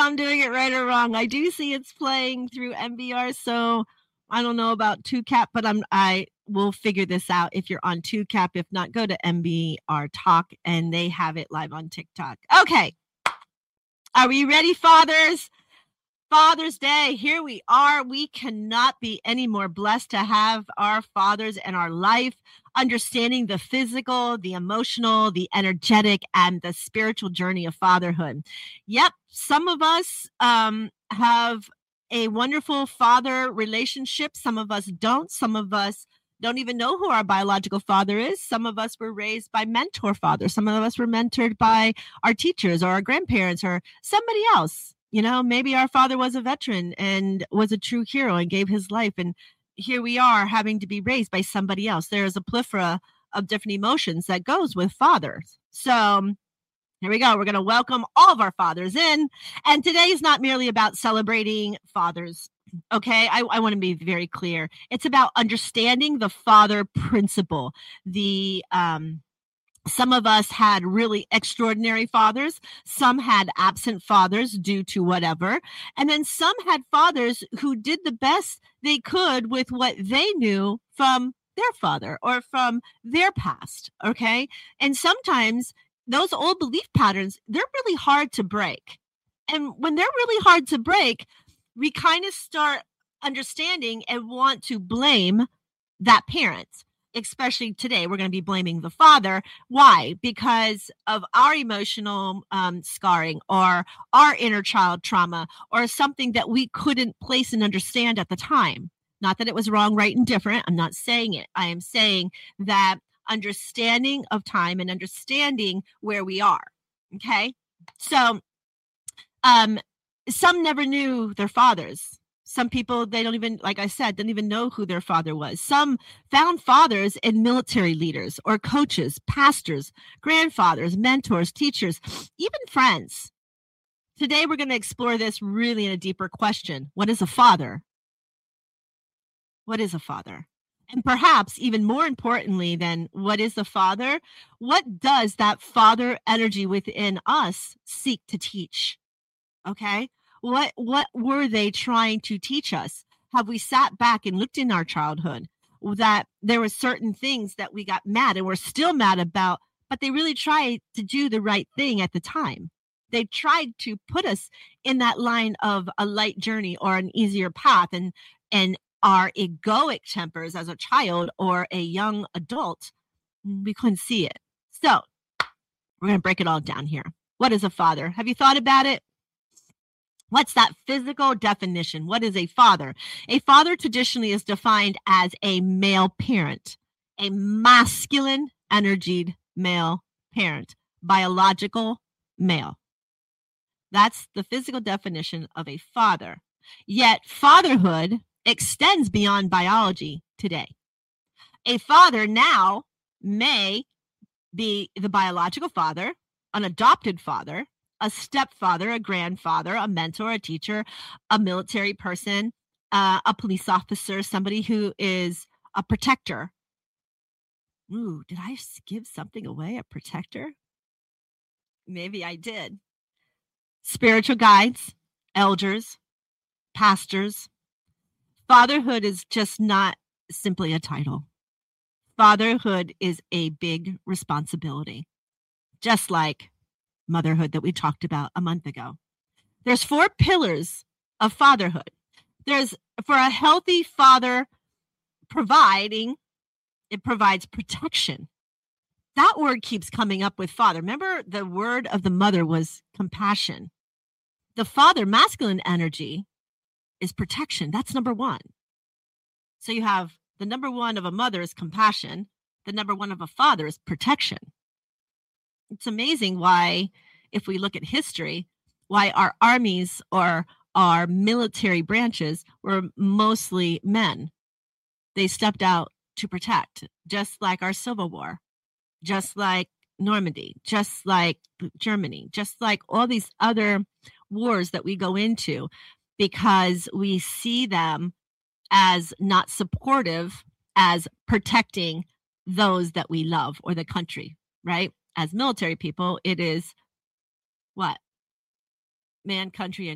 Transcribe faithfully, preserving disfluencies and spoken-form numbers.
I'm doing it right or wrong. I do see it's playing through M B R, so I don't know about two cap, but I'm I will figure this out if you're on two cap. If not, go to M B R Talk, and they have it live on TikTok. Okay. Are we ready, fathers? Father's Day, here we are. We cannot be any more blessed to have our fathers in our life, understanding the physical, the emotional, the energetic, and the spiritual journey of fatherhood. Yep, some of us um, have a wonderful father relationship. Some of us don't. Some of us don't even know who our biological father is. Some of us were raised by mentor fathers. Some of us were mentored by our teachers or our grandparents or somebody else. You know, maybe our father was a veteran and was a true hero and gave his life. And here we are having to be raised by somebody else. There is a plethora of different emotions that goes with fathers. So here we go. We're going to welcome all of our fathers in. And today is not merely about celebrating fathers. Okay, I, I want to be very clear. It's about understanding the father principle. The um Some of us had really extraordinary fathers. Some had absent fathers due to whatever. And then some had fathers who did the best they could with what they knew from their father or from their past. Okay. And sometimes those old belief patterns, they're really hard to break. And when they're really hard to break, we kind of start understanding and want to blame that parent. Especially today, we're going to be blaming the father. Why? Because of our emotional um, scarring or our inner child trauma or something that we couldn't place and understand at the time. Not that it was wrong, right, and different. I'm not saying it. I am saying that understanding of time and understanding where we are. Okay. So um, some never knew their fathers. Some people, they don't even, like I said, didn't even know who their father was. Some found fathers in military leaders or coaches, pastors, grandfathers, mentors, teachers, even friends. Today, we're going to explore this really in a deeper question. What is a father? What is a father? And perhaps even more importantly than what is the father, what does that father energy within us seek to teach? Okay? What what were they trying to teach us? Have we sat back and looked in our childhood that there were certain things that we got mad and we're still mad about, but they really tried to do the right thing at the time. They tried to put us in that line of a light journey or an easier path, and and our egoic tempers as a child or a young adult, we couldn't see it. So we're going to break it all down here. What is a father? Have you thought about it? What's that physical definition? What is a father? A father traditionally is defined as a male parent, a masculine energied male parent, biological male. That's the physical definition of a father. Yet fatherhood extends beyond biology today. A father now may be the biological father, an adopted father, a stepfather, a grandfather, a mentor, a teacher, a military person, uh, a police officer, somebody who is a protector. Ooh, did I give something away? A protector? Maybe I did. Spiritual guides, elders, pastors. Fatherhood is just not simply a title. Fatherhood is a big responsibility, just like motherhood that we talked about a month ago. There's four pillars of fatherhood. There's, for a healthy father providing, it provides protection. That word keeps coming up with father. Remember, the word of the mother was compassion. The father, masculine energy, is protection. That's number one. So you have the number one of a mother is compassion. The number one of a father is protection. It's amazing why, if we look at history, why our armies or our military branches were mostly men. They stepped out to protect, just like our Civil War, just like Normandy, just like Germany, just like all these other wars that we go into, because we see them as not supportive, as protecting those that we love or the country, right? As military people, it is what? Man, country, and